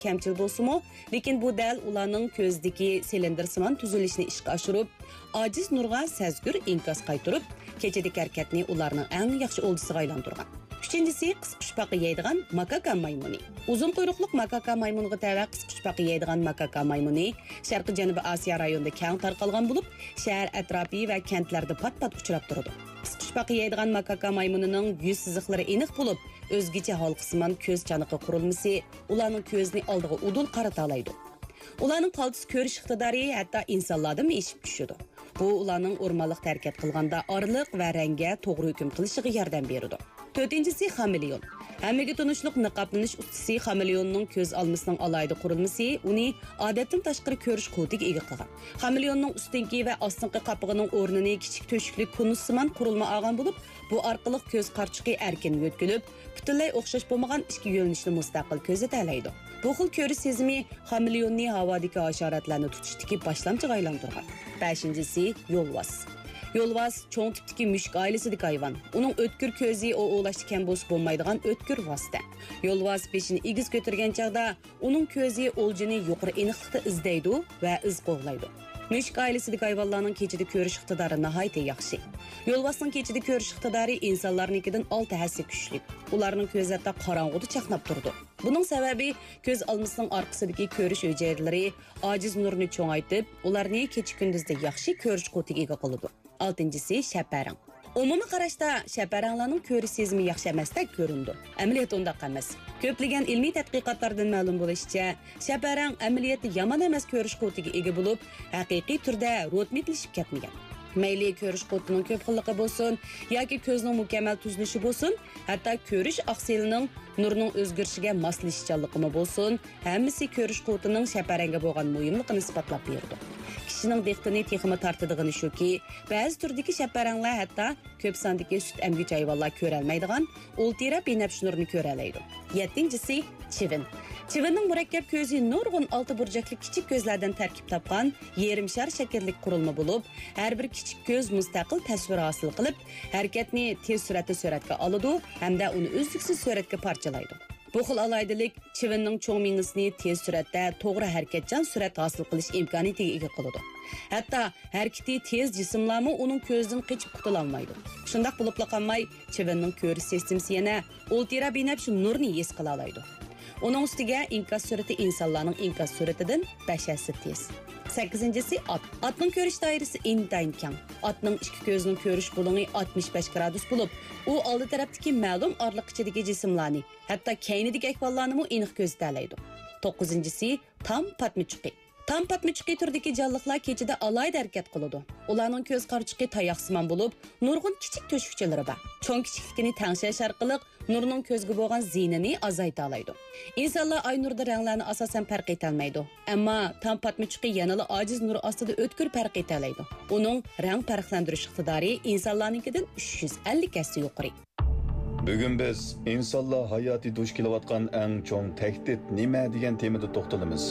kamchil bo'lsa-mu, lekin bu dal ularning ko'zdagi silindrsimon tuzilishini ishga oshirib, ojiz nurga sezgur inkas qaytirib, kechadagi harakatni ularning eng yaxshi oldisiga aylantirgan. Üçüncüsü qisqichpaqi yeydigan makaka maymuni. Uzun quyruqliq makaka maymuniga tava qisqichpaqi yeydigan makaka maymuni Sharqiy Janubiy Osiyo rayonida keng tarqalgan bo'lib, shahar atrofi va kentlarda pat-pat uchrab turadi. Qisqichpaqi yeydigan makaka maymunining yuz siziqlari aniq bo'lib, o'zgacha halqasimon ko'z chaniqi qurilmasi ularning ko'zni oldiga udul qarata oladi. Ularning qaltis ko'rish iqtidori hatto insonlardan eshib tushadi. Bu ularning o'rmonliq harakat qilganda orliq va rangga to'g'ri hukm qilishiga yordam beradi. To'rtinchisi xameleon. Hammaga tunishliq niqoblanish ustasi xameleonning ko'z olmasining alayda qurilmasi uni odatdan tashqari ko'rish quvvatiga ega qilgan. Xameleonning ustinki va ostinqi qapig'ining o'rnini kichik to'shikli konussimon qurilma olgan bo'lib, bu orqali ko'z qarchiqi erkin yo'tkilib, butunlay o'xshash bo'lmagan ikki yo'nalishni mustaqil kuzata oladi. Bu xil ko'rish sezimi xameleonni havodagi hasharotlarni tutishdagi boshlamchiga aylantirgan. 5-si yo'lvoz. Yo'lvoz cho'ng tipdagi mushuk oilasidagi hayvon. Uning o'tkir ko'zi o'g'lashda kam bo'lsa bo'lmaydigan o'tkir vosita. Yo'lvoz beshini egiz ko'targan chog'da uning ko'zi o'ljini yuqori aniqlikda izlaydi va iz qo'g'laydi. Mushuk oilasidagi hayvonlarning kechada ko'rish iqtidori nihoyatda yaxshi. Yo'lvozning kechada ko'rish iqtidori insonlarnikidan 6 hassa kuchli. Ularning ko'zi hatto qorong'uda chaqnab turdi. Buning sababi ko'z olmasining orqasidagi ko'rish hujayralari ojiz nurni cho'ngaytib, ularni kecha kunduzda yaxshi ko'rish quvvatiga ega qiladi. 6-si shaparang. Umumiy qarashda shaparanglarning ko'rish sezimi yaxshi emasdek ko'rindi. Amaliyot undaq emas. Ko'plagan ilmiy tadqiqotlardan ma'lum bo'lishicha, shaparang amaliyotda yomon emas ko'rish quvvatiga ega bo'lib, haqiqiy turda rotmitlashib ketmagan. Mayli ko'rish quvvatining ko'p xilligi bo'lsin yoki ko'zning mukammal tuzilishi bo'lsin, hatto ko'rish oqsilining nurning o'zgarishiga moslashganligi bo'lsin, hammasi ko'rish quvvatining shaparanga bo'lgan muhimligini isbotlab berdi. Kishining diqqatini texmi tortadigan shuki, ba'zi turdagi shaparanglar hatto ko'p sondagi sut emgich hayvonlar ko'ra olmaydigan ultra binafsh nurni ko'ra oladi. 7-si chivin. Chivinning murakkab ko'zi nurg'un olti burchakli kichik ko'zlardan tarkib topgan yarim shar shaklli qurilma bo'lib, har bir kichik ko'z mustaqil tasvir hosil qilib, harakatni tez suratda suratga oladi hamda uni uzluksiz suratga parchalaydi. Bu xil alaydilik chivinning cho'ng mingisini tez suratda to'g'ri harakatchan surat hosil qilish imkoniyatiga ega qiladi. Hatto harakati tez jismlarmi uning ko'zidan qochib qutula olmaydi. Shundaq bo'lib qolmay, chivinning ko'rish sistemasi yana ultra binafsh nurni his qila oladi. Onun ustiga inkas surati insonlarning inkas suratidan 5 hassa tez. 8-si at. Atning ko'rish doirasi intayin keng. Atning ikki ko'zining ko'rish bo'limi 65 gradus bo'lib, u oldi tarafdagi ma'lum orliq ichidagi jismlarni, hatto keynidagi ahvollarni aniq ko'zda oladi. 9-si tam patmichiqi. Tam patmichiqi turdagi jonliqlar kechada alayda harakat qiladi. Ularning ko'z qarchiqi tayoqsimon bo'lib, nurg'un kichik to'shqichalari bor. Cho'ng kichikligini tangshash orqali nurning ko'zga bo'lgan zinini azayta oladi. Insonlar ay nurda ranglarni asosan farq eta olmaydi. Ammo tam patmichiqi yanada ojiz nur ostida o'tkir farq eta oladi. Uning rang farqlantirish iqtidori insonlarnikidan 350 hassa yuqori. Bugun biz insonlar hayoti duch kelayotgan eng cho'ng tahdid nima degan temada to'xtalamiz.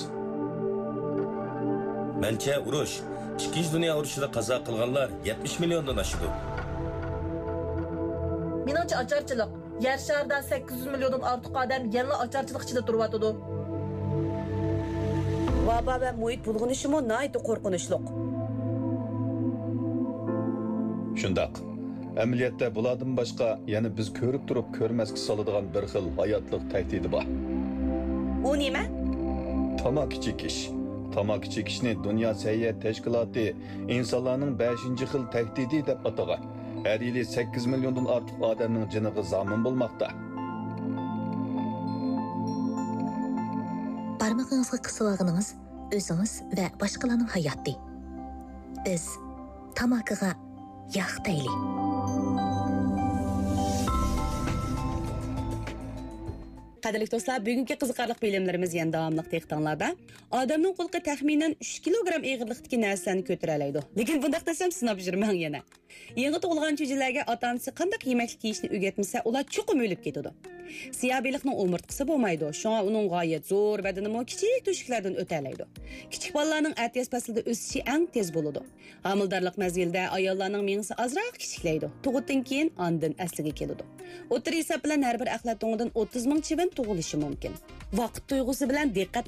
Mencha urush, Ikkinchi dunyo urushida qazo qilganlar 70 milliondan oshdi. Meningcha ocharchilik. Yer sharida 800 milliondan ortiq odam yana ocharchilik ichida turyapti. Vaba va muhit bulg'unishimi nihoyat qo'rqinchli. Shundaq. Amaliyotda bulardan boshqa yana biz ko'rib turib ko'rmasga soladigan bir xil hayotlik tahdidi bor. U nima? Tamaki chekish. Tamaki chekishni Dunyo Səhiyyə Təşkilatı insonlarning 5-xil tahdidi deb atagan. Her yili 8 milyondan ortiq odamning jiniga zomin bo'lmoqda. Barmog'ingizga qisib olganingiz o'zingiz va boshqalarning hayoti. Biz tamakiga yoq deylik. Qadrli do'stlar, bugungi qiziqarli bilimlarimiz yana davomli taqdimlarda. Odamning qo'lqa taxminan 3 kilogram eg'irlikdagi narsalarni ko'tara oladi. Lekin bundaq desam sinab jirmang yana. Yangi tug'ilgan cho'jilarga ota-onasi qanday yemaklik yeyishni o'rgatmasa, ular cho'qim o'lib ketadi. Siyobiylikning umurtqisi bo'lmaydi. Shunga uning g'oyat zo'r badanimi kichik to'shiklardan o'talaydi. Kichik bolalarning atiyas faslida o'sishi eng tez bo'ladi. Homildorlik mezgilida ayollarning miyasi azroq kichiklaydi. Tug'utdan keyin ondan asliga keladi. O'tir hisob bilan har bir axlat to'ngidan 30 ming chivin tug'ilishi mumkin. Vaqt tuyg'usi bilan diqqat